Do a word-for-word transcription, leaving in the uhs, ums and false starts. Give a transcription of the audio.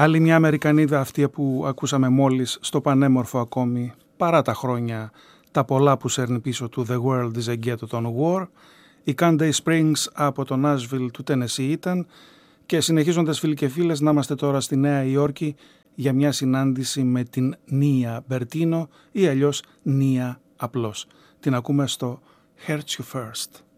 Άλλη μια Αμερικανίδα, αυτή που ακούσαμε μόλις, στο πανέμορφο ακόμη παρά τα χρόνια, τα πολλά που σέρνει πίσω του The World is a Ghetto των War. Η Canday Springs από το Nashville του Tennessee ήταν, και συνεχίζοντας φίλοι και φίλες, να είμαστε τώρα στη Νέα Υόρκη για μια συνάντηση με την Νία Μπερτίνο ή αλλιώς Νία απλώς. Την ακούμε στο Hurts You First.